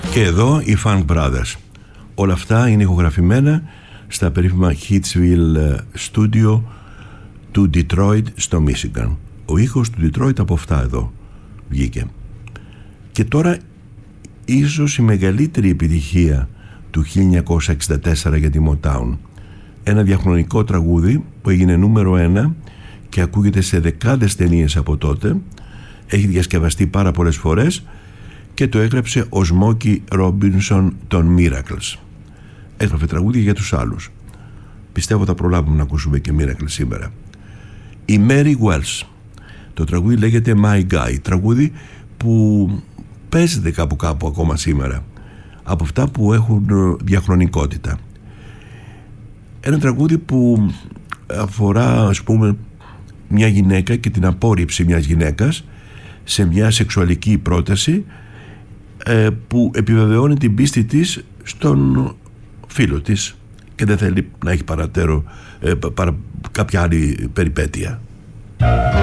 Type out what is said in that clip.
Και εδώ οι Funk Brothers. Όλα αυτά είναι ηχογραφημένα στα περίφημα Hitsville Studio του Detroit στο Michigan. Ο ήχος του Detroit από αυτά εδώ βγήκε. Και τώρα ίσως η μεγαλύτερη επιτυχία του 1964 για τη Motown. Ένα διαχρονικό τραγούδι που έγινε νούμερο 1 και ακούγεται σε δεκάδες ταινίες από τότε. Έχει διασκευαστεί πάρα πολλές φορές και το έγραψε ο Smokey Robinson των Miracles. Έγραφε τραγούδια για τους άλλους. Πιστεύω θα προλάβουμε να ακούσουμε και Miracles σήμερα. Η Mary Wells. Το τραγούδι λέγεται My Guy. Τραγούδι που παίζεται κάπου ακόμα σήμερα. Από αυτά που έχουν διαχρονικότητα. Ένα τραγούδι που αφορά, ας πούμε, μια γυναίκα και την απόρριψη μιας γυναίκας σε μια σεξουαλική πρόταση που επιβεβαιώνει την πίστη της στον φίλο της και δεν θέλει να έχει κάποια άλλη περιπέτεια.